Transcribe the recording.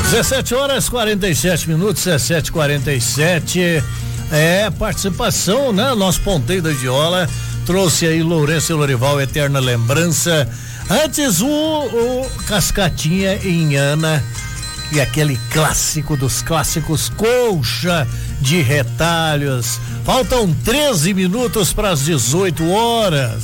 17h47, 17h47. Participação, né? Nosso ponteio da viola trouxe aí Lourenço e Lorival, Eterna Lembrança. Antes o Cascatinha em Ana e aquele clássico dos clássicos, Colcha de Retalhos. Faltam 13 minutos para as 18 horas.